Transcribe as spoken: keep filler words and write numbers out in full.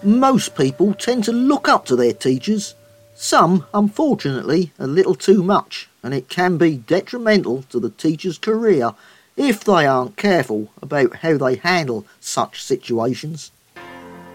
Most people tend to look up to their teachers. Some, unfortunately, a little too much, and it can be detrimental to the teacher's career if they aren't careful about how they handle such situations.